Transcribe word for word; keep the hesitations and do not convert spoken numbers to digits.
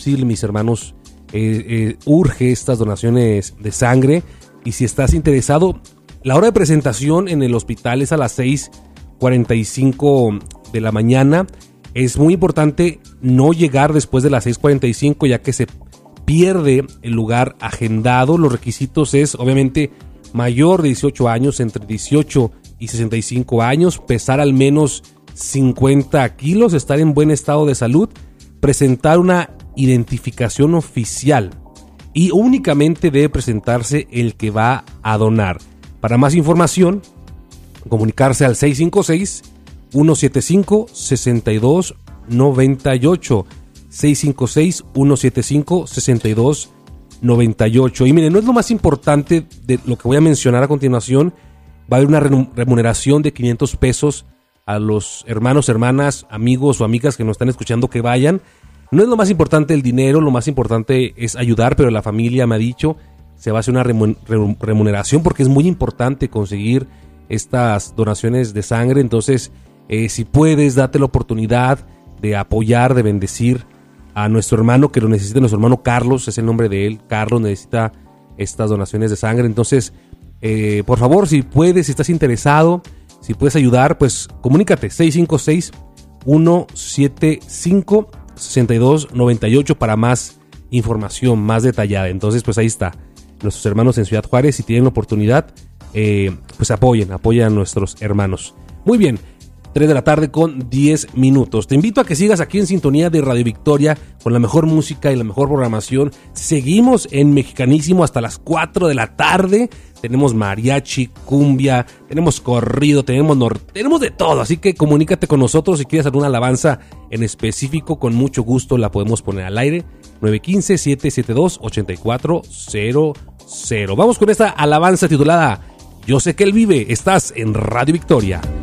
decir, mis hermanos, eh, eh, urge estas donaciones de sangre. Y si estás interesado, la hora de presentación en el hospital es a las seis cuarenta y cinco de la mañana. Es muy importante no llegar después de las seis cuarenta y cinco, ya que se pierde el lugar agendado. Los requisitos es, obviamente, mayor de dieciocho años, entre dieciocho y sesenta y cinco años, pesar al menos cincuenta kilos, estar en buen estado de salud, presentar una identificación oficial y únicamente debe presentarse el que va a donar. Para más información, comunicarse al seis cinco seis, uno siete cinco, seis dos nueve ocho, seis cinco seis, uno siete cinco, seis dos nueve ocho. Y miren, no es lo más importante de lo que voy a mencionar a continuación. Va a haber una remuneración de quinientos pesos a los hermanos, hermanas, amigos o amigas que nos están escuchando que vayan. No es lo más importante el dinero, lo más importante es ayudar, pero la familia me ha dicho, se va a hacer una remuneración porque es muy importante conseguir estas donaciones de sangre. Entonces, eh, si puedes, date la oportunidad de apoyar, de bendecir a nuestro hermano que lo necesita, nuestro hermano Carlos, es el nombre de él. Carlos necesita estas donaciones de sangre. Entonces, eh, por favor, si puedes, si estás interesado, si puedes ayudar, pues comunícate, seis cinco seis, uno siete cinco, seis dos nueve ocho para más información, más detallada. Entonces, pues ahí está, nuestros hermanos en Ciudad Juárez, si tienen la oportunidad, eh, pues apoyen, apoyen a nuestros hermanos. Muy bien, tres de la tarde con diez minutos. Te invito a que sigas aquí en sintonía de Radio Victoria con la mejor música y la mejor programación. Seguimos en Mexicanísimo hasta las cuatro de la tarde. Tenemos mariachi, cumbia, tenemos corrido, tenemos norte, tenemos de todo. Así que comunícate con nosotros si quieres alguna alabanza en específico. Con mucho gusto la podemos poner al aire. nueve uno cinco, siete siete dos, ocho cuatro cero cero. Vamos con esta alabanza titulada Yo sé que Él vive. Estás en Radio Victoria.